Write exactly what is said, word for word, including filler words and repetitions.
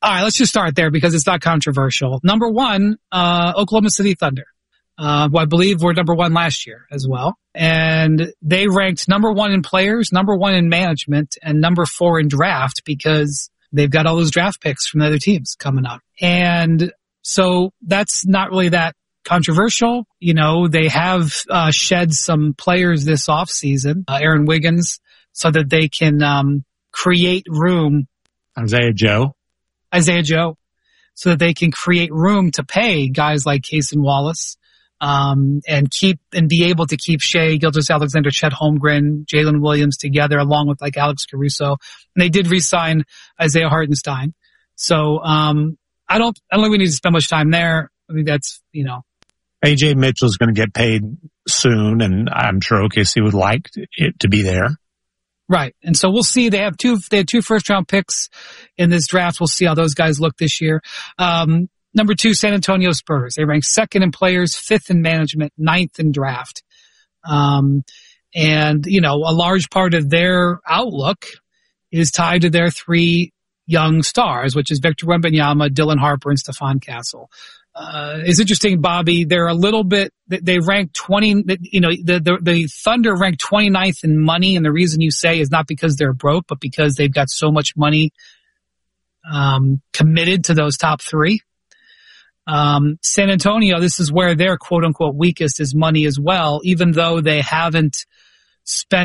All right, let's just start there because it's not controversial. Number one, uh, Oklahoma City Thunder. Uh, who I believe were number one last year as well. And they ranked number one in players, number one in management, and number four in draft because they've got all those draft picks from the other teams coming up. And so that's not really that controversial. You know, they have uh, shed some players this offseason, uh, Aaron Wiggins, so that they can um, create room. Isaiah Joe. Isaiah Joe. So that they can create room to pay guys like Cason Wallace. Um, and keep, and be able to keep Shea, Gilgeous-Alexander, Chet Holmgren, Jalen Williams together along with like Alex Caruso. And they did re-sign Isaiah Hartenstein. So, um, I don't, I don't think we need to spend much time there. I think that's, you know. A J Mitchell's going to get paid soon, and I'm sure O K C would like it to be there. Right. And so we'll see. They have two, they had two first round picks in this draft. We'll see how those guys look this year. Um, Number two, San Antonio Spurs. They rank second in players, fifth in management, ninth in draft. Um, and, you know, a large part of their outlook is tied to their three young stars, which is Victor Wembanyama, Dylan Harper, and Stephon Castle. Uh, it's interesting, Bobby. They're a little bit, they rank twenty, you know, the, the, the Thunder rank twenty-ninth in money. And the reason you say is not because they're broke, but because they've got so much money, um, committed to those top three. Um, San Antonio, this is where their quote unquote weakest is money as well, even though they haven't spent